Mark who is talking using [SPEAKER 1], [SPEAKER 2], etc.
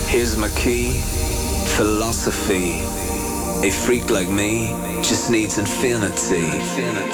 [SPEAKER 1] Here's my key, philosophy. A freak like me just needs infinity.